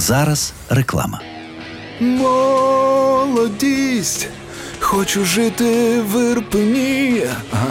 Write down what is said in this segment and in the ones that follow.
зараз реклама. Молодість, хочу жити в Ірпені.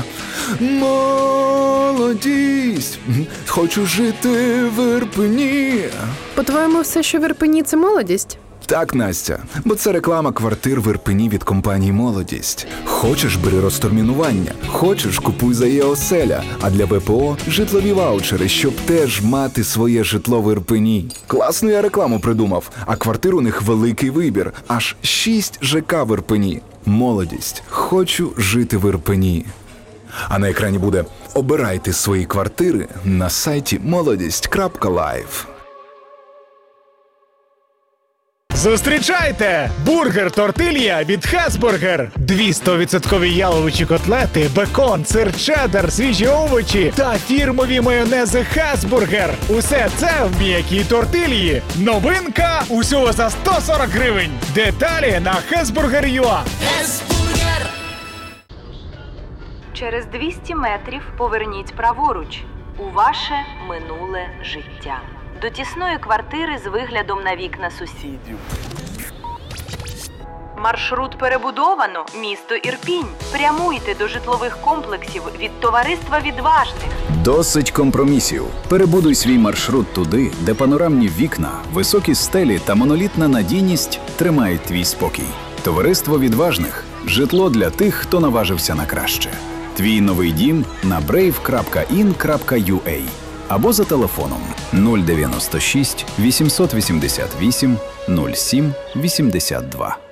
Молодість, хочу жити в Ірпені. По-твоєму, все, що в Ірпені – це молодість? Так, Настя, бо це реклама квартир в Ірпені від компанії «Молодість». Хочеш – бери розтермінування, хочеш – купуй за ЄОселя, а для ВПО – житлові ваучери, щоб теж мати своє житло в Ірпені. Класну я рекламу придумав, а квартир у них великий вибір – аж 6 ЖК в Ірпені. «Молодість. Хочу жити в Ірпені». А на екрані буде «Обирайте свої квартири» на сайті молодість.live. Зустрічайте! Бургер-тортилья від Хесбургер. 200% яловичі котлети, бекон, сир чеддер, свіжі овочі та фірмові майонези Хесбургер. Усе це в м'якій тортильї. Новинка усього за 140 гривень. Деталі на Hesburger.ua. Хесбургер! Через 200 метрів поверніть праворуч у ваше минуле життя. До тісної квартири з виглядом на вікна сусідів. Маршрут перебудовано. Місто Ірпінь. Прямуйте до житлових комплексів від товариства відважних. Досить компромісів. Перебудуй свій маршрут туди, де панорамні вікна, високі стелі та монолітна надійність тримають твій спокій. Товариство відважних. Житло для тих, хто наважився на краще. Твій новий дім на brave.in.ua або за телефоном 096 888 07 82.